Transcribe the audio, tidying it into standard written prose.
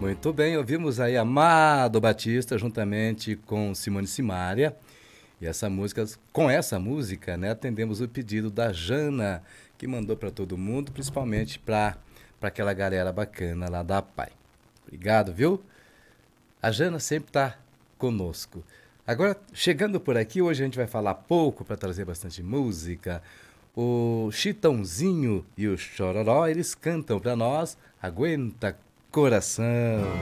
Muito bem, ouvimos aí Amado Batista juntamente com Simone Simaria. E com essa música, né, atendemos o pedido da Jana, que mandou para todo mundo, principalmente para aquela galera bacana lá da PAI. Obrigado, viu? A Jana sempre está conosco. Agora, chegando por aqui, hoje a gente vai falar pouco para trazer bastante música. O Chitãozinho e o Chororó, eles cantam para nós Aguenta Coração.